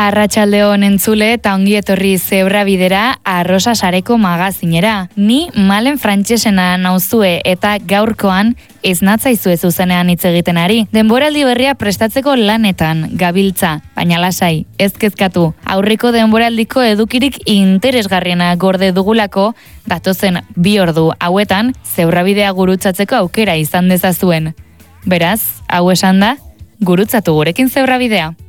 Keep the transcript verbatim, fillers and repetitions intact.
Arratsaldeon entzule eta ongi etorri Zebrabidera Arrosa Sareko magazinera. Ni Malen Frantsesena nauzue eta gaurkoan ez natzaizue zuzenean hitz egiten ari. Denboraldi berria prestatzeko lanetan gabiltza, baina lasai, ez kezkatu. Aurreko denboraldiko edukirik interesgarriena gorde dugulako, datozen bi ordu hauetan Zebrabidea gurutzatzeko aukera izan dezazuen. Beraz, hau esan da, gurutzatu gurekin Zebrabidea.